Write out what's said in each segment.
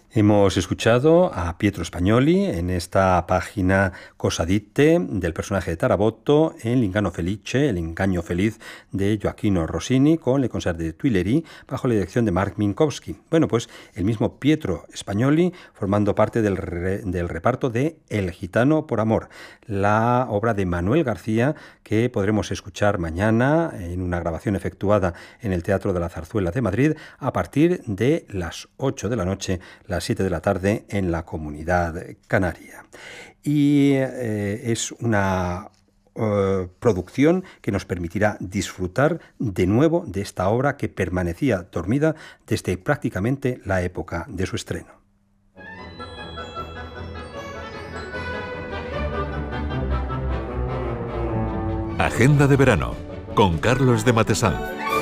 Hemos escuchado a Pietro Spagnoli en esta página Cosa dite del personaje de Tarabotto en L'Inganno Felice, El engaño feliz de Gioacchino Rossini con Le Concert de Tuileries bajo la dirección de Marc Minkowski. Bueno, pues el mismo Pietro Spagnoli formando parte del reparto de El gitano por amor, la obra de Manuel García que podremos escuchar mañana en una grabación efectuada en el Teatro de la Zarzuela de Madrid a partir de las 8 de la noche, las 7 de la tarde en la Comunidad Canaria. Y es una producción que nos permitirá disfrutar de nuevo de esta obra que permanecía dormida desde prácticamente la época de su estreno. Agenda de verano con Carlos de Matesán.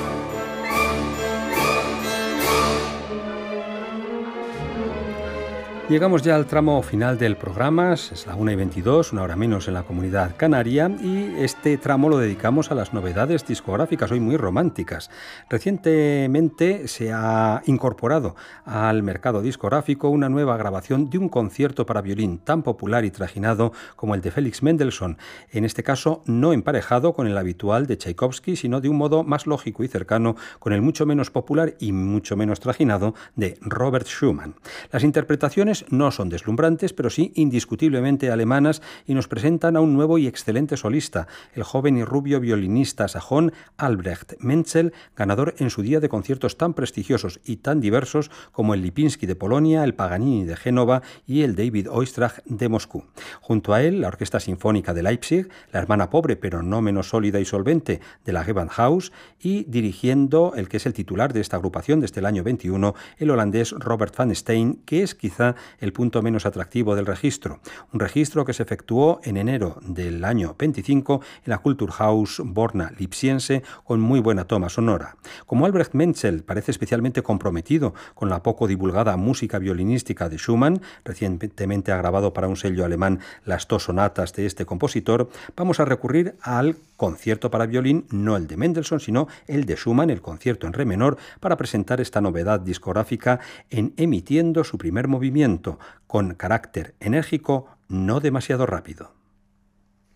Llegamos ya al tramo final del programa, es la 1:22, una hora menos en la Comunidad Canaria, y este tramo lo dedicamos a las novedades discográficas, hoy muy románticas. Recientemente se ha incorporado al mercado discográfico una nueva grabación de un concierto para violín tan popular y trajinado como el de Félix Mendelssohn, en este caso no emparejado con el habitual de Tchaikovsky, sino de un modo más lógico y cercano con el mucho menos popular y mucho menos trajinado de Robert Schumann. Las interpretaciones no son deslumbrantes, pero sí indiscutiblemente alemanas y nos presentan a un nuevo y excelente solista, el joven y rubio violinista sajón Albrecht Menzel, ganador en su día de conciertos tan prestigiosos y tan diversos como el Lipinski de Polonia, el Paganini de Génova y el David Oistrakh de Moscú. Junto a él, la Orquesta Sinfónica de Leipzig, la hermana pobre pero no menos sólida y solvente de la Gewandhaus, y dirigiendo el que es el titular de esta agrupación desde el año 21, el holandés Robert van Steen, que es quizá el punto menos atractivo del registro. Un registro que se efectuó en enero del año 25 en la Kulturhaus Borna Lipsiense con muy buena toma sonora. Como Albrecht Menzel parece especialmente comprometido con la poco divulgada música violinística de Schumann, recientemente ha grabado para un sello alemán las 2 sonatas de este compositor, vamos a recurrir al concierto para violín, no el de Mendelssohn, sino el de Schumann, el concierto en re menor, para presentar esta novedad discográfica en emitiendo su primer movimiento, con carácter enérgico, no demasiado rápido.